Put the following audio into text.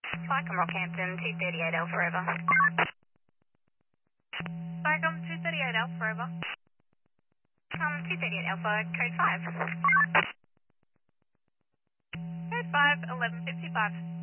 Cyclone Rockhampton, 238 L forever. Cyclone 238 L forever. 238 Alpha, code 5. Code 5, 1155.